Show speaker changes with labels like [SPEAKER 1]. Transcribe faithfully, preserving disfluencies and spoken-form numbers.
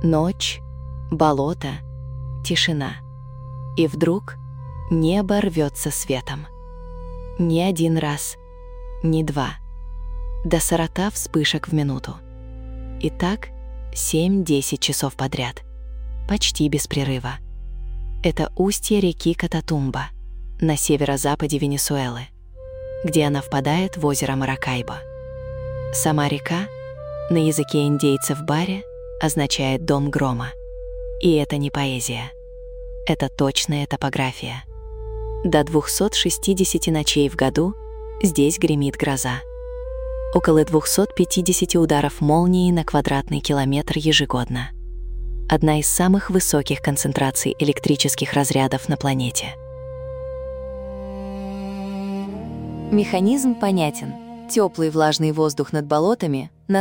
[SPEAKER 1] Ночь, болото, тишина. И вдруг небо рвется светом. Не один раз, не два. До сорока вспышек в минуту. И так семь-десять часов подряд. Почти без прерыва. Это устье реки Кататумба на северо-западе Венесуэлы, где она впадает в озеро Маракайбо. Сама река на языке индейцев Бари означает «дом грома». И это не поэзия. Это точная топография. До двухсот шестидесяти ночей в году здесь гремит гроза. Около двухсот пятидесяти ударов молнии на квадратный километр ежегодно. Одна из самых высоких концентраций электрических разрядов на планете. Механизм понятен. Теплый влажный воздух над болотами